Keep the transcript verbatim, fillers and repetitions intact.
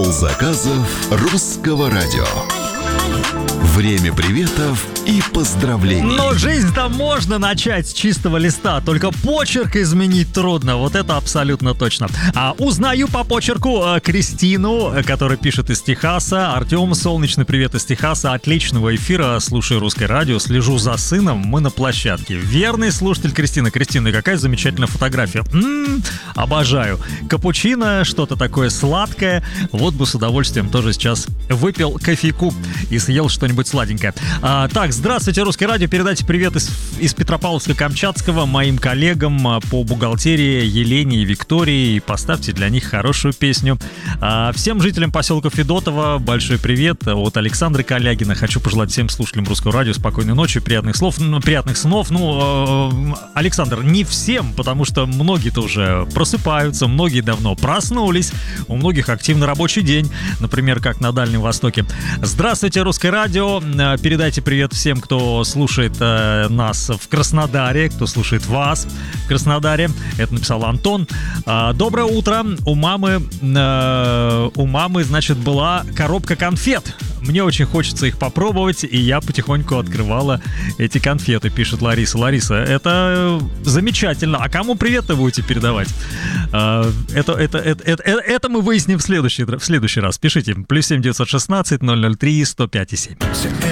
Стол заказов русского радио. Время приветов и поздравлений. Но жизнь-то можно начать с чистого листа, только почерк изменить трудно, вот это абсолютно точно. А, узнаю по почерку а, Кристину, которая пишет из Техаса. Артем, солнечный привет из Техаса, отличного эфира, слушаю русское радио, слежу за сыном, мы на площадке. Верный слушатель Кристина. Кристина, какая замечательная фотография. М-м, обожаю. Капучино, что-то такое сладкое, вот бы с удовольствием тоже сейчас выпил кофейку и съел что-нибудь сладенькое. А, так, здравствуйте, русское радио. Передайте привет из, из Петропавловска-Камчатского моим коллегам а, по бухгалтерии Елене и Виктории. И поставьте для них хорошую песню. А, всем жителям поселка Федотова большой привет от Александры Калягина. Хочу пожелать всем слушателям русского радио спокойной ночи, приятных слов, ну, приятных снов. Ну, э, Александр, не всем, потому что многие-то уже просыпаются, многие давно проснулись. У многих активный рабочий день, например, как на Дальнем Востоке. Здравствуйте, русское радио. Передайте привет всем, кто слушает э, нас в Краснодаре, кто слушает вас в Краснодаре. Это написал Антон. Э, доброе утро. У мамы, э, у мамы, значит, была коробка конфет. Мне очень хочется их попробовать, и я потихоньку открывала эти конфеты, пишет Лариса. Лариса, это замечательно. А кому привет-то будете передавать? Э, это, это, это, это, это мы выясним в следующий, в следующий раз. Пишите. Плюс семь девятьсот шестнадцать ноль ноль три сто пять и семь.